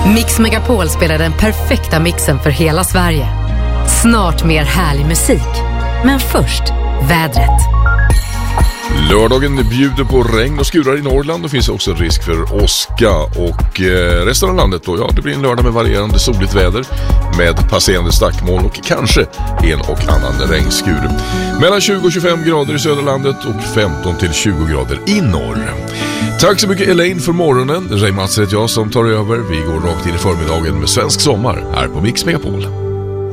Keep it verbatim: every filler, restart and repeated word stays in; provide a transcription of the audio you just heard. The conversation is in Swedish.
Mix Megapol spelar den perfekta mixen för hela Sverige. Snart mer härlig musik. Men först, vädret. Lördagen bjuder på regn och skurar i Norrland. Det finns också risk för åska. Och eh, resten av landet då, ja, det blir en lördag med varierande soligt väder med passerande stackmoln och kanske en och annan regnskur. Mellan tjugo och tjugofem grader i södra landet och femton till tjugo grader i norr. Tack så mycket Elaine för morgonen. Ray Mats heter jag som tar över. Vi går rakt in i förmiddagen med svensk sommar här på Mix Megapol.